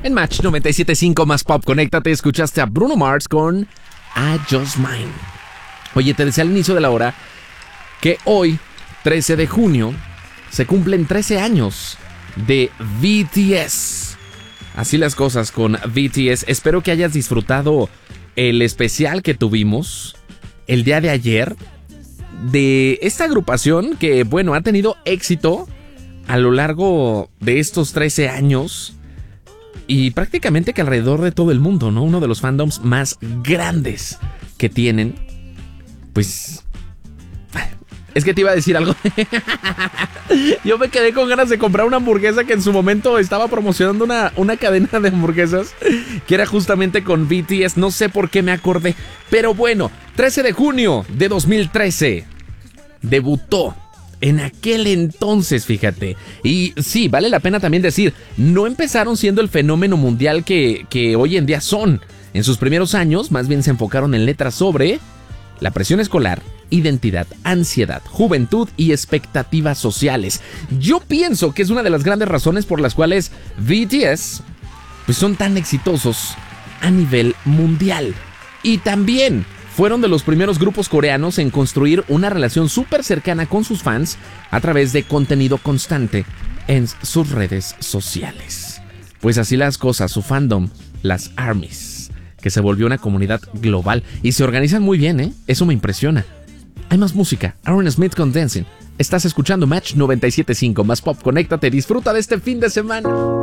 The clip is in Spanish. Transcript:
En Match 97.5 más pop, conéctate, escuchaste a Bruno Mars con I Just Mine. Oye, te decía al inicio de la hora que hoy, 13 de junio, se cumplen 13 años de BTS. Así las cosas con BTS. Espero que hayas disfrutado el especial que tuvimos el día de ayer de esta agrupación que, bueno, ha tenido éxito a lo largo de estos 13 años y prácticamente que alrededor de todo el mundo, ¿no? Uno de los fandoms más grandes que tienen. Pues es que te iba a decir algo. Yo me quedé con ganas de comprar una hamburguesa que en su momento estaba promocionando una cadena de hamburguesas que era justamente con BTS. No sé por qué me acordé. Pero bueno, 13 de junio de 2013 debutó en aquel entonces, fíjate. Y sí, vale la pena también decir, no empezaron siendo el fenómeno mundial que hoy en día son. En sus primeros años, más bien se enfocaron en letras sobre la presión escolar, identidad, ansiedad, juventud y expectativas sociales. Yo pienso que es una de las grandes razones por las cuales BTS pues son tan exitosos a nivel mundial. Y también fueron de los primeros grupos coreanos en construir una relación súper cercana con sus fans a través de contenido constante en sus redes sociales. Pues así las cosas, su fandom, las ARMYs, que se volvió una comunidad global y se organizan muy bien, ¿eh? Eso me impresiona. Hay más música, Aaron Smith con Dancing. Estás escuchando Match 97.5 más pop, conéctate, disfruta de este fin de semana.